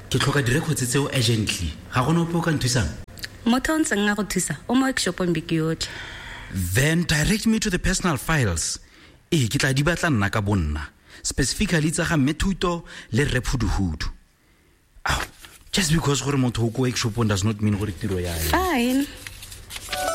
ke tlhoka direkotse tseo urgently ga gona ope o ka nthusang motho o ntseng a go thusa o mo workshopong beke yotlhe. then direct me to the personal files ke tla di batla nna ka bonna specifically tsa ga methuto le rephuduhudu. Just because gore motho o ko workshopong does not mean gore tiro ya fine